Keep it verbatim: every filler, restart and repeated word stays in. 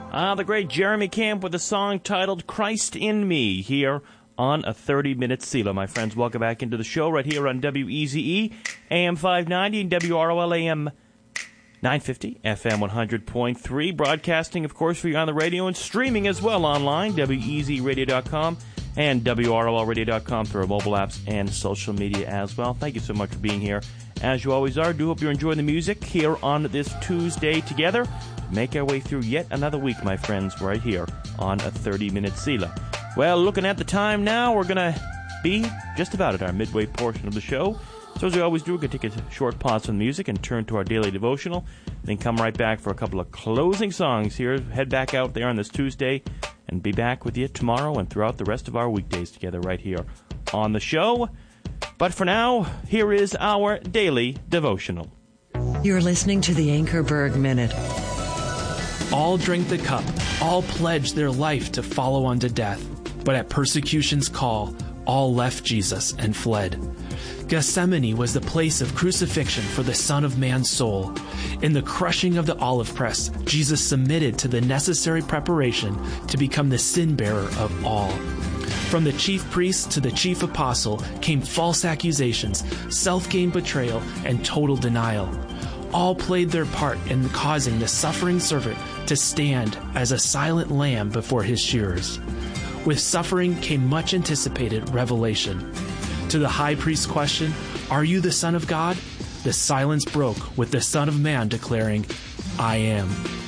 Ah, the great Jeremy Camp with a song titled Christ in Me here on a thirty-minute Selah. My friends, welcome back into the show right here on W E Z E, A M five ninety and W R O L A M nine fifty, F M one hundred point three. Broadcasting, of course, for you on the radio and streaming as well online, W E Z radio dot com and W R O L radio dot com through our mobile apps and social media as well. Thank you so much for being here, as you always are. Do hope you're enjoying the music here on this Tuesday together. Make our way through yet another week, my friends, right here on a thirty-minute Selah. Well, looking at the time now, we're going to be just about at our midway portion of the show. So as we always do, we're going to take a short pause from the music and turn to our daily devotional, then come right back for a couple of closing songs here. Head back out there on this Tuesday and be back with you tomorrow and throughout the rest of our weekdays together right here on the show. But for now, here is our daily devotional. You're listening to the Anchorberg Minute. All drank the cup, all pledged their life to follow unto death. But at persecution's call, all left Jesus and fled. Gethsemane was the place of crucifixion for the Son of Man's soul. In the crushing of the olive press, Jesus submitted to the necessary preparation to become the sin-bearer of all. From the chief priest to the chief apostle came false accusations, self-gain betrayal, and total denial. All played their part in causing the suffering servant to stand as a silent lamb before his shearers. With suffering came much anticipated revelation. To the high priest's question, "Are you the Son of God?" the silence broke with the Son of Man declaring, "I am."